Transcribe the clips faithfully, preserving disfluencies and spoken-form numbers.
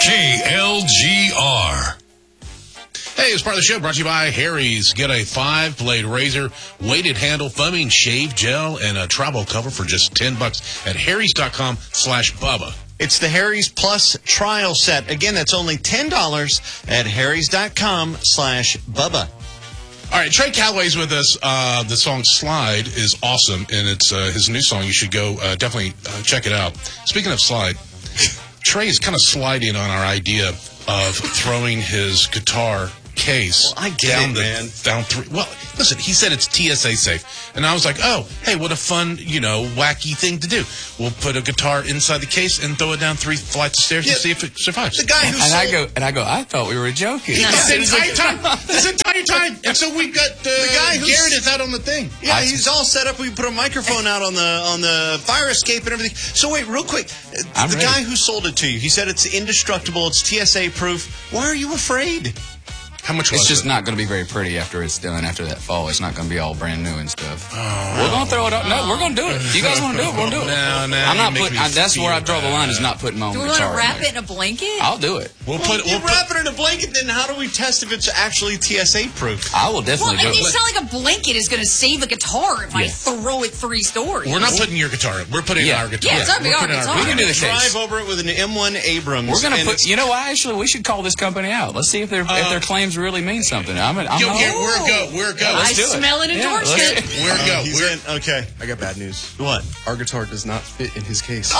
K L G R. Hey, it's part of the show brought to you by Harry's. Get a five-blade razor, weighted handle, foaming shave gel, and a travel cover for just ten bucks at harrys.com slash Bubba. It's the Harry's Plus trial set. Again, that's only ten dollars at harrys.com slash Bubba. All right, Trey Calloway's with us. Uh, the song Slide is awesome, and it's uh, his new song. You should go uh, definitely uh, check it out. Speaking of Slide, Trey is kind of sliding on our idea of throwing his guitar case well, I get down it, the man. down three. Well, listen, he said it's T S A safe, and I was like, oh, hey, what a fun, you know, wacky thing to do. We'll put a guitar inside the case and throw it down three flights of stairs Yeah. to see if it survives. The guy who And sold... I go, and I go. I thought we were joking. This entire time, this entire time, and so we've got uh, The guy who's- Garrett is out on the thing. Yeah, I- he's all set up. We put a microphone out on the on the fire escape and everything. So wait, real quick. I'm the ready. guy who sold it to you, he said it's indestructible, it's T S A proof. Why are you afraid? How much was It's just it? not going to be very pretty after it's done. After that fall, it's not going to be all brand new and stuff. Oh, we're going to throw it up. No, we're going to do it. If you guys want to do it, we're going to do it. No, no, I'm you not make putting. me I, that's where I feel draw the line. Is bad. not putting my own Do we want guitar. to wrap in there. it in a blanket? I'll do it. We'll Well, put. you We'll put wrap it in a blanket, then how do we test if it's actually T S A proof? I will Well, definitely I do mean, it. it's not like a blanket is going to save a guitar if I Yeah. throw it three stories. We're not putting your guitar. We're putting Yeah. our guitar. Yeah, it's not We're our putting guitar. We can do the Drive case. over it with an M one Abrams. We're gonna and put. it's- You know what? Actually, we should call this company out. Let's see if their if their claims really mean something. I'm. I'm Yo, all- yeah, we're a go. We're a go. I let's do it. smell an Yeah, endorsement. let's- We're a go. He's We're, in. Okay. I got bad news. What? Our guitar does not fit in his case.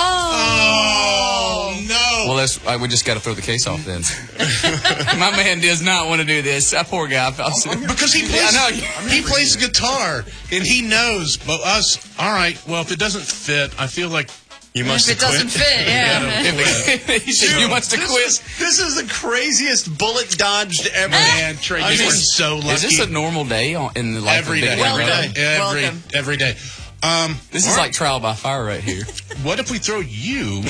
oh no! Well, that's. I, we just got to throw the case off then. My man does not want to do this. That poor guy. Because he plays, Yeah, I know. he plays guitar and he knows. But us, all right. Well, if it doesn't fit, I feel like You If must it have doesn't quit. fit, yeah. he said you must have This quit. is, this is the craziest bullet dodged ever. man, Trey, I you mean, are so lucky. Is this a normal day on, in the life every of day? Big Every Brother? day. Every Welcome. every day. Um, This is like trial by fire right here. what if we throw you?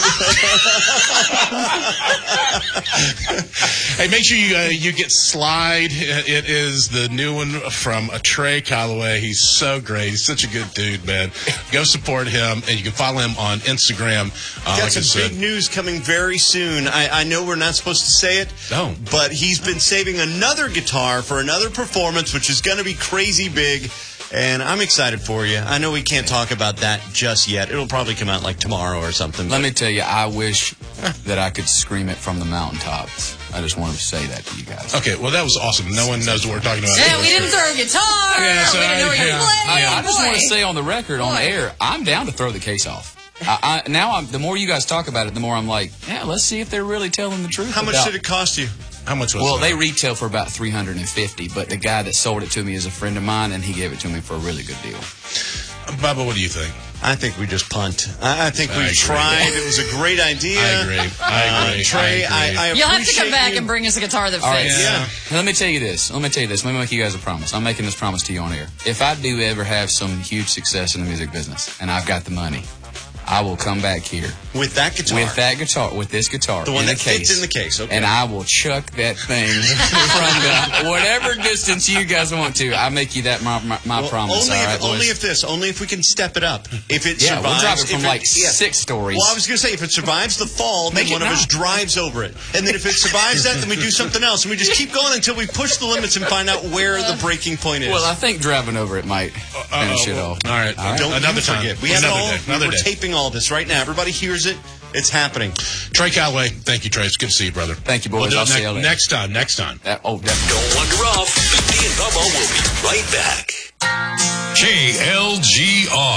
Hey, make sure you uh, you get Slide. It is the new one from uh, Trey Calloway. He's so great. He's such a good dude, man. Go support him, and you can follow him on Instagram. Uh, Got like I some said. big news coming very soon. I, I know we're not supposed to say it, No. but he's been saving another guitar for another performance, which is going to be crazy big. And I'm excited for you. I know we can't talk about that just yet. It'll probably come out like tomorrow or something. Let me tell you, I wish that I could scream it from the mountaintops. I just wanted to say that to you guys. Okay, well, that was awesome. No one knows what we're talking about. Yeah, we didn't throw a guitar. Yeah, so we didn't know I- what you yeah. played. I, I just Boy. want to say on the record, on Boy. air, I'm down to throw the case off. I, I, now, I'm, the more you guys talk about it, the more I'm like, yeah, let's see if they're really telling the truth. How much about- did it cost you? How much was Well, it? they retail for about three hundred fifty, but the guy that sold it to me is a friend of mine, and he gave it to me for a really good deal. Bubba, what do you think? I think we just punt. I, I think I we agree. tried. It was a great idea. I agree. I agree. Uh, Trey, I agree. I, I You'll have to come appreciate back you. and bring us a guitar that All right. fits. Yeah. Now, let me tell you this. Let me tell you this. Let me make you guys a promise. I'm making this promise to you on air. If I do ever have some huge success in the music business, and I've got the money, I will come back here With that guitar. with that guitar, with this guitar, The one in that a case, fits in the case, okay. and I will chuck that thing from the whatever distance you guys want to. I make you that my my, my Well, promise. only, all if, right, only boys? if this, only if we can step it up. If it Yeah, we'll survives, drive it from if like yeah. six stories. Well, I was going to say, if it survives the fall, then Make it one of us now. drives over it. And then if it survives that, then we do something else. And we just keep going until we push the limits and find out where the breaking point is. Well, I think driving over it might finish Uh, it well, off. all right. All right. Don't Another you time. forget. We have it Another all. day. Another We're day. taping all this right now. Everybody hears it. It's happening. Trey Calloway, thank you, Trey. It's good to see you, brother. Thank you, boys. We'll do I'll it see ne- you later. next time. Next time. That, oh, definitely. Don't wander off. Big D and Bubba will be right back. K L G R.